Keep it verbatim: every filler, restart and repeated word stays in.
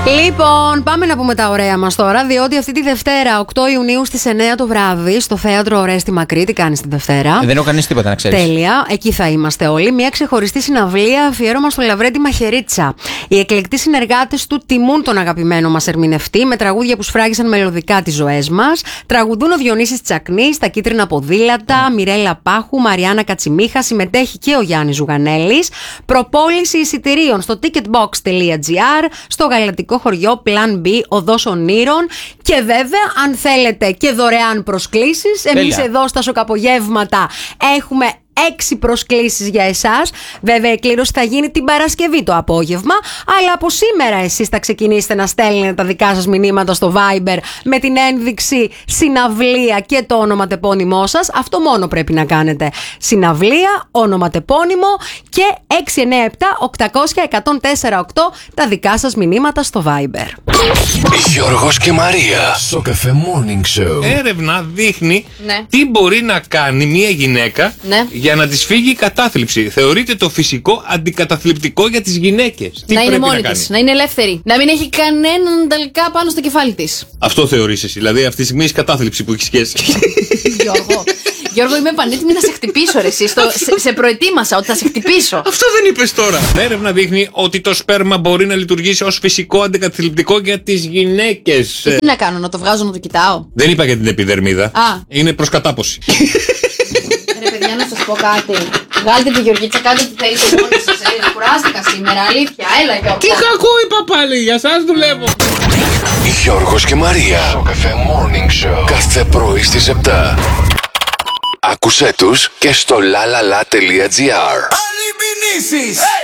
Λοιπόν, πάμε να πούμε τα ωραία μας τώρα, διότι αυτή τη Δευτέρα, οκτώ Ιουνίου στις εννιά το βράδυ, στο θέατρο Ορέστη Μακρύ, τι κάνεις τη Δευτέρα? Ε, δεν έχω κανείς τίποτα, να ξέρεις. Τέλεια, εκεί θα είμαστε όλοι. Μια ξεχωριστή συναυλία αφιέρωμα στο Λαβρέντη Μαχαιρίτσα. Οι εκλεκτοί συνεργάτες του τιμούν τον αγαπημένο μας ερμηνευτή με τραγούδια που σφράγισαν μελωδικά τις ζωές μας. Τραγουδούν ο Διονύσης Τσακνής, τα Κίτρινα Ποδήλατα, mm. Μιρέλα Πάχου, Μαριάννα Κατσιμίχα, συμμετέχει και ο Γιάννης Ζουγανέλης. Προπόληση εισιτηρίων στο ticketbox τελεία gr, στο γαλατικό χωριό Plan B, οδός Ονείρων. Και βέβαια, αν θέλετε και δωρεάν προσκλήσεις, εμείς εδώ στα Σοκαπογεύματα έχουμε έξι προσκλήσεις για εσάς. Βέβαια, η κλήρωση θα γίνει την Παρασκευή το απόγευμα, αλλά από σήμερα εσείς θα ξεκινήσετε να στέλνετε τα δικά σας μηνύματα στο Viber με την ένδειξη συναυλία και το ονοματεπώνυμό σας. Αυτό μόνο πρέπει να κάνετε. Συναυλία, ονοματεπώνυμο και έξι εννιά επτά οκτακόσια εκατόν τέσσερα οκτώ τα δικά σας μηνύματα στο Viber. Γιώργος και Μαρία, Σοκαφέ Morning Show. Έρευνα δείχνει ναι. τι μπορεί να κάνει μια γυναίκα ναι. για να της φύγει η κατάθλιψη. Θεωρείται το φυσικό αντικαταθλιπτικό για τις γυναίκες. Τι να είναι μόνη να της, να είναι ελεύθερη. Να μην έχει κανέναν τελικά πάνω στο κεφάλι της. Αυτό θεωρείς εσύ. Δηλαδή αυτή τη στιγμή έχει κατάθλιψη που έχει σχέση. Γιώργο. Γιώργο, είμαι πανέτοιμη να σε χτυπήσω, ρε εσύ. Στο, σε, σε προετοίμασα ότι θα σε χτυπήσω. Αυτό δεν είπες τώρα. Έρευνα δείχνει ότι το σπέρμα μπορεί να λειτουργήσει ως φυσικό αντικαταθλιπτικό για τις γυναίκες. Και τι να κάνω, να το βγάζω, να το κοιτάω? Δεν είπα για την επιδερμίδα. Α. Είναι προς κατάποση. Ρε παιδιά, να σας πω κάτι. Βγάλτε τη Γεωργίτσα, κάντε τι θέλετε μόνοι σας. Έλα, κουράστηκα σήμερα, αλήθεια. Έλα, Γιώργο. Τι κακό είπα πάλι, για σας δουλεύω. Γιώργος και Μαρία, Σοκαφέ Morning Show. Κάθε πρωί στις επτά. Άκουσέ τους και στο λαλαλα τελεία gr.